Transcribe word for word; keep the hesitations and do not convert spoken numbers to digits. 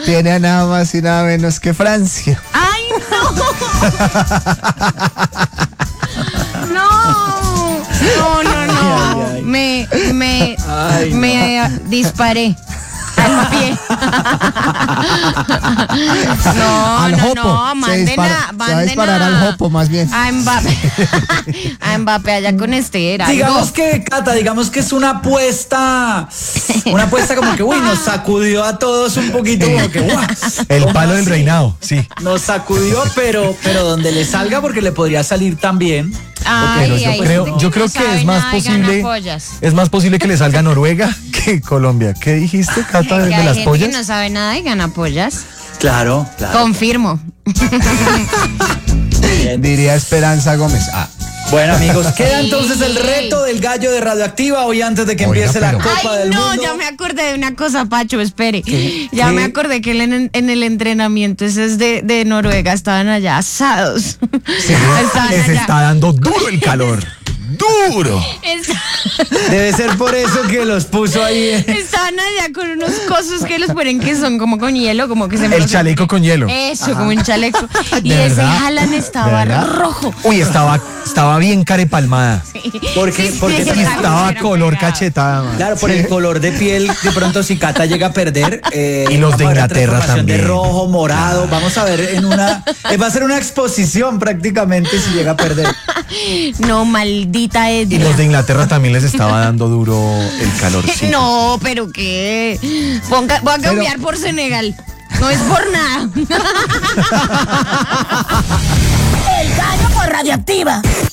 tiene a nada más y nada menos que Francia. ¡Ay, no! ¡No! No, no, no. Ay, ay. Me, me, Ay, me eh, disparé al pie. No, Al no, jopo. no, Se manden dispara- a, se va a manden disparar a- al jopo, más bien. A Mbappé. A Mbappé allá con Esther. algo. Digamos que, Cata, digamos que es una apuesta, una apuesta como que, uy, nos sacudió a todos un poquito, como que, guau. El ¿cómo palo del así? reinado, sí. Nos sacudió, pero, pero donde le salga, porque le podría salir también. Ay, Pero yo hay creo, gente yo que creo no que sabe es más nada y gana posible, pollas. es más posible que le salga Noruega que Colombia. ¿Qué dijiste, Cata, de, Que de hay las gente pollas? que no sabe nada y gana pollas. Claro, claro. Confirmo. Bien. Diría Esperanza Gómez. Ah, Bueno, amigos, queda entonces el reto del gallo de Radioactiva hoy antes de que Oiga, empiece la pero- Copa Ay, del no, Mundo. ya me acordé de una cosa, Pacho, espere. Ya ¿Qué? me acordé que en, en el entrenamiento ese es de, de Noruega estaban allá asados. Estaban Les allá. está dando duro el calor. ¡Duro! Está- Debe ser por eso que los puso ahí. eh. Estaban allá con unos cosos que los ponen que son como con hielo, como que se El chaleco con hielo. Eso, como un chaleco. Y ¿De ese verdad? Jalan ¿De estaba verdad? rojo. Uy, estaba, estaba bien carepalmada. Porque, porque sí, Y también- estaba Era color pegado. cachetada. man. Claro, por el color de piel, de pronto si Cata llega a perder. eh, Y los de vamos a ver la Inglaterra transformación también. De rojo, morado. Vamos a ver en una. eh, va a ser una exposición prácticamente si llega a perder. No, maldita Y Edna. los de Inglaterra también les estaba dando duro el calorcito. No, pero qué. Ponga- voy a cambiar por Senegal. No es por nada. El gallo por Radioactiva.